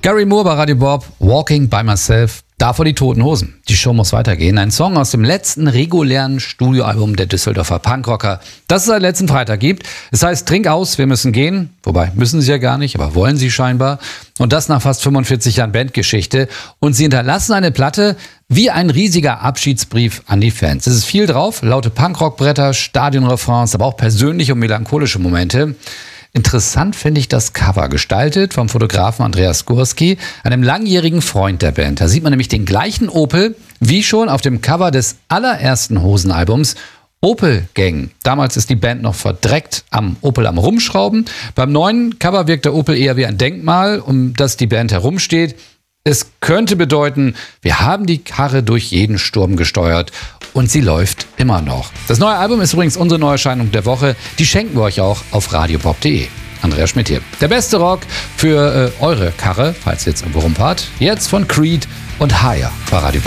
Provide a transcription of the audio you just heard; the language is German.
Gary Moore bei Radio Bob, Walking by Myself, davor die Toten Hosen. Die Show muss weitergehen. Ein Song aus dem letzten regulären Studioalbum der Düsseldorfer Punkrocker, das es seit letzten Freitag gibt. Es heißt Trink aus, wir müssen gehen. Wobei, müssen sie ja gar nicht, aber wollen sie scheinbar. Und das nach fast 45 Jahren Bandgeschichte. Und sie hinterlassen eine Platte wie ein riesiger Abschiedsbrief an die Fans. Es ist viel drauf, laute Punkrock-Bretter, Stadionrefrains, aber auch persönliche und melancholische Momente. Interessant finde ich das Cover, gestaltet vom Fotografen Andreas Gurski, einem langjährigen Freund der Band. Da sieht man nämlich den gleichen Opel wie schon auf dem Cover des allerersten Hosenalbums Opel Gang. Damals ist die Band noch verdreckt am Opel am Rumschrauben. Beim neuen Cover wirkt der Opel eher wie ein Denkmal, um das die Band herumsteht. Es könnte bedeuten, wir haben die Karre durch jeden Sturm gesteuert und sie läuft immer noch. Das neue Album ist übrigens unsere Neuerscheinung der Woche. Die schenken wir euch auch auf radiopop.de. Andreas Schmidt hier. Der beste Rock für eure Karre, falls ihr jetzt irgendwo rumfahrt. Jetzt von Creed und Higher bei Radio Pop.